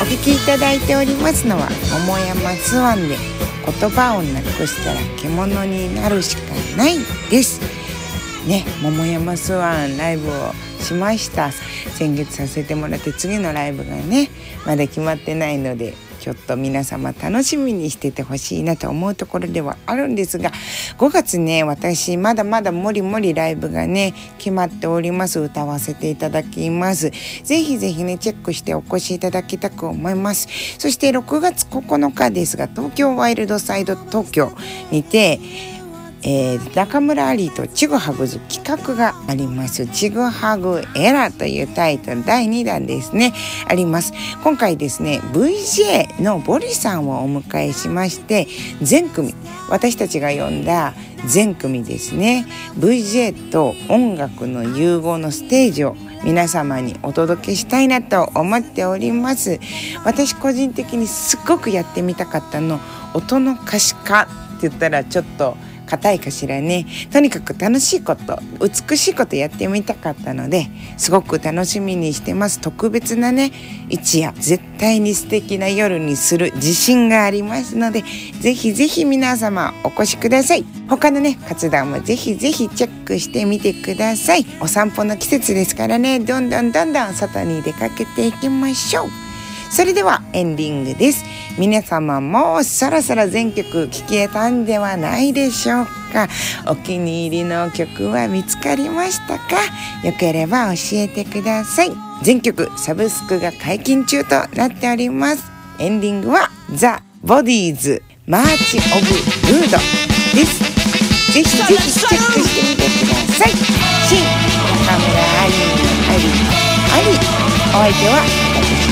お聞きいただいておりますのは桃山スワンで言葉をなくしたら獣になるしかないですね。桃山スワンライブをしました。先月させてもらって、次のライブがねまだ決まってないので、ちょっと皆様楽しみにしててほしいなと思うところではあるんですが、5月ね、私まだまだもりもりライブがね決まっております。歌わせていただきます。ぜひぜひねチェックしてお越しいただきたく思います。そして6月9日ですが、東京ワイルドサイド東京にて中村アリーとちぐはぐず企画があります。ちぐはぐエラというタイトル第2弾ですね、あります。今回ですね VJ のボリさんをお迎えしまして、全組、私たちが呼んだ全組ですね、 VJ と音楽の融合のステージを皆様にお届けしたいなと思っております。私個人的にすっごくやってみたかったの、音の可視化って言ったらちょっと硬いかしらね。とにかく楽しいこと、美しいことやってみたかったので、すごく楽しみにしてます。特別なね一夜、絶対に素敵な夜にする自信がありますので、ぜひぜひ皆様お越しください。他のね活動もぜひぜひチェックしてみてください。お散歩の季節ですからね、どんどん外に出かけていきましょう。それではエンディングです。皆様もそろそろ全曲聴けたんではないでしょうか。お気に入りの曲は見つかりましたか？よければ教えてください。全曲サブスクが解禁中となっております。エンディングはザ・ボディーズマーチ・オブ・ルードです。ぜひぜひチェックしてみてください。新中村アリーのアリお相手は私